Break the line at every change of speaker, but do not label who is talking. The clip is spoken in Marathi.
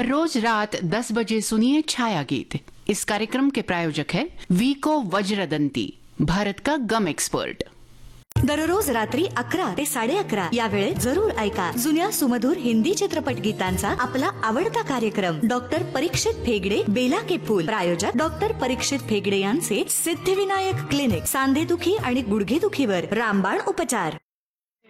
हर रोज रात 10 बजे सुनिए छाया गीत। इस कार्यक्रम के प्रायोजक है वीको वज्रदंती, भारत का गम एक्सपर्ट।
दररोज रात्री 11 ते 11:30 या वेळेत जरूर ऐका जुन्या सुमधुर हिंदी चित्रपट गीतांचा आपला आवडता कार्यक्रम डॉक्टर परीक्षित फेगडे बेला के फूल। प्रायोजक डॉक्टर परीक्षित फेगडे यांचे सिद्धिविनायक क्लिनिक, सांधेदुखी आणि गुडघेदुखीवर रामबाण उपचार।